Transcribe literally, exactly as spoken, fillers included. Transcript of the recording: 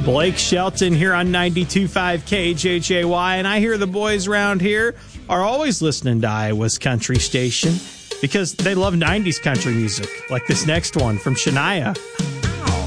Blake Shelton here on ninety-two point five K J J Y, and I hear the boys around here are always listening to Iowa's country station because they love nineties country music, like this next one from Shania.